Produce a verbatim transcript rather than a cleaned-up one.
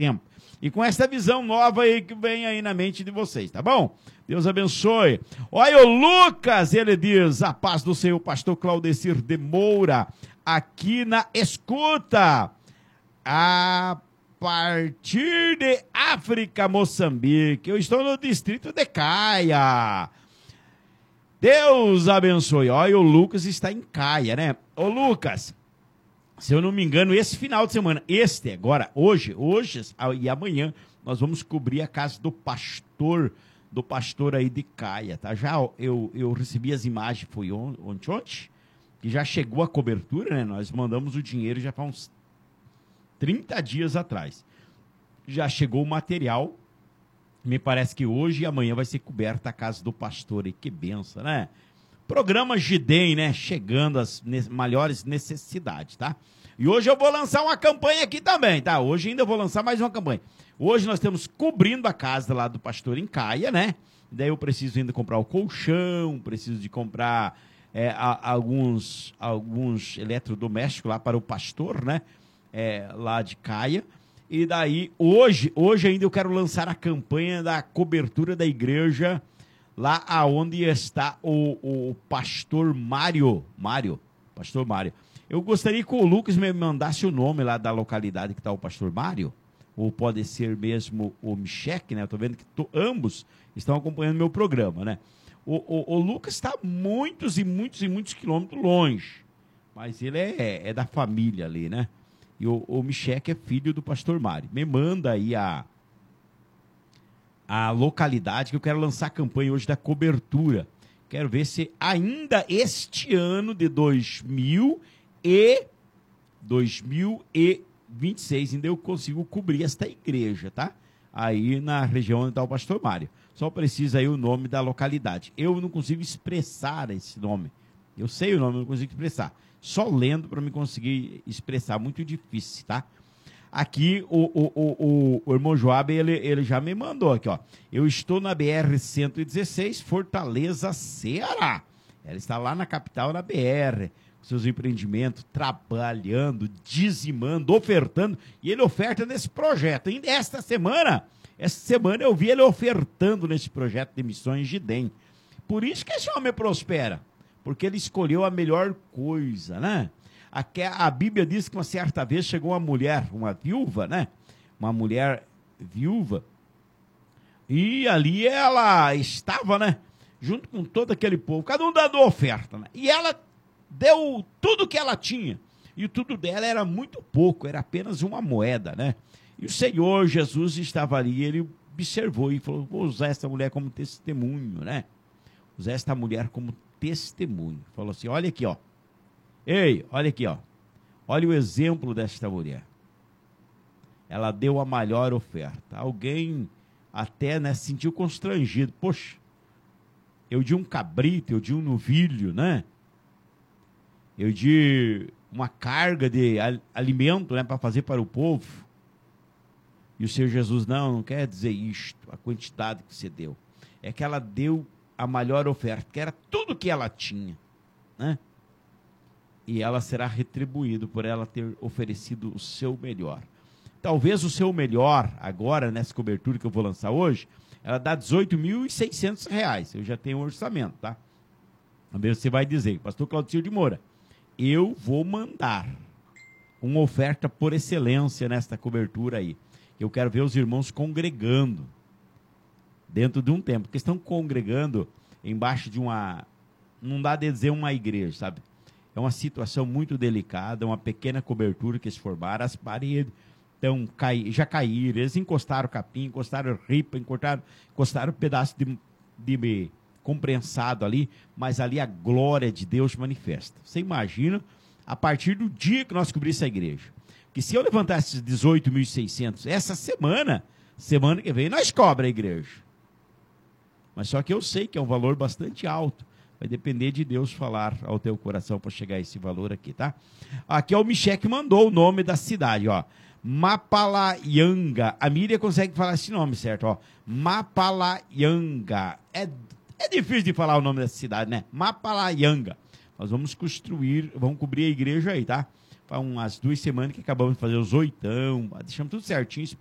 tempo. E com essa visão nova aí que vem aí na mente de vocês, tá bom? Deus abençoe. Olha o Lucas, ele diz, a paz do Senhor, pastor Claudecir de Moura, aqui na escuta, a partir de África, Moçambique. Eu estou no distrito de Caia. Deus abençoe. Olha, o Lucas está em Caia, né? Ô Lucas, se eu não me engano, esse final de semana, este agora, hoje, hoje e amanhã, nós vamos cobrir a casa do pastor, do pastor aí de Caia, tá? Já eu, eu recebi as imagens, foi on, ontem, ontem, que já chegou a cobertura, né? Nós mandamos o dinheiro já faz uns trinta dias atrás. Já chegou o material, me parece que hoje e amanhã vai ser coberta a casa do pastor, e que benção, né? Programa Gidem, né? Chegando às ne- maiores necessidades, tá? E hoje eu vou lançar uma campanha aqui também, tá? Hoje ainda vou lançar mais uma campanha. Hoje nós estamos cobrindo a casa lá do pastor em Caia, né? Daí eu preciso ainda comprar o colchão, preciso de comprar é, a, alguns, alguns eletrodomésticos lá para o pastor, né? É, lá de Caia. E daí, hoje, hoje ainda eu quero lançar a campanha da cobertura da igreja lá aonde está o, o pastor Mário. Mário, pastor Mário. Eu gostaria que o Lucas me mandasse o nome lá da localidade que está o pastor Mário, ou pode ser mesmo o Micheque, né? Eu estou vendo que tô, ambos estão acompanhando meu programa, né? O, o, o Lucas está muitos e muitos e muitos quilômetros longe, mas ele é, é da família ali, né? E o, o Micheque é filho do pastor Mário. Me manda aí a, a localidade que eu quero lançar a campanha hoje da cobertura. Quero ver se ainda este ano de dois mil e vinte e seis ainda eu consigo cobrir esta igreja, tá? Aí na região onde está o pastor Mário. Só precisa aí o nome da localidade. Eu não consigo expressar esse nome. Eu sei o nome, eu não consigo expressar. Só lendo para me conseguir expressar, muito difícil, tá? Aqui o, o, o, o, o irmão Joab, ele, ele já me mandou aqui, ó. Eu estou na B R cento e dezesseis, Fortaleza, Ceará. Ela está lá na capital, na B R, com seus empreendimentos, trabalhando, dizimando, ofertando. E ele oferta nesse projeto. Ainda esta semana, esta semana eu vi ele ofertando nesse projeto de missões Gidem. Por isso que esse homem prospera. Porque ele escolheu a melhor coisa, né? A, a Bíblia diz que uma certa vez chegou uma mulher, uma viúva, né? Uma mulher viúva. E ali ela estava, né? Junto com todo aquele povo, cada um dando oferta, né? E ela deu tudo que ela tinha. E tudo dela era muito pouco, era apenas uma moeda, né? E o Senhor Jesus estava ali, ele observou e falou, vou usar essa mulher como testemunho, né? Usar esta mulher como testemunho. Falou assim, olha aqui, ó. Ei, olha aqui, ó. Olha o exemplo desta mulher. Ela deu a maior oferta. Alguém até, né, se sentiu constrangido. Poxa, eu di um cabrito, eu di um novilho, né? Eu di uma carga de alimento, né, para fazer para o povo. E o Senhor Jesus, não, não quer dizer isto, a quantidade que você deu. É que ela deu a maior oferta, que era tudo que ela tinha, né? E ela será retribuída por ela ter oferecido o seu melhor. Talvez o seu melhor, agora, nessa cobertura que eu vou lançar hoje, ela dá dezoito mil e seiscentos reais. Eu já tenho um orçamento, tá? Talvez você vai dizer, pastor Claudecir de Moura, eu vou mandar uma oferta por excelência nesta cobertura aí. Eu quero ver os irmãos congregando dentro de um templo, porque estão congregando embaixo de uma, não dá de dizer uma igreja, sabe? É uma situação muito delicada, uma pequena cobertura que se formaram, as paredes estão, cai, já caíram, eles encostaram capim, encostaram ripa, encostaram, encostaram um pedaço de, de comprensado ali, mas ali a glória de Deus manifesta. Você imagina, a partir do dia que nós cobrimos essa igreja, que se eu levantar esses dezoito mil e seiscentos, essa semana, semana que vem, nós cobra a igreja. Mas só que eu sei que é um valor bastante alto. Vai depender de Deus falar ao teu coração para chegar a esse valor aqui, tá? Aqui é o Michel que mandou o nome da cidade, ó. Mapalaianga. A Miriam consegue falar esse nome, certo? Ó. Mapalaianga. É, é difícil de falar o nome dessa cidade, né? Mapalaianga. Nós vamos construir, vamos cobrir a igreja aí, tá? Faz umas duas semanas que acabamos de fazer os oitão, deixamos tudo certinho.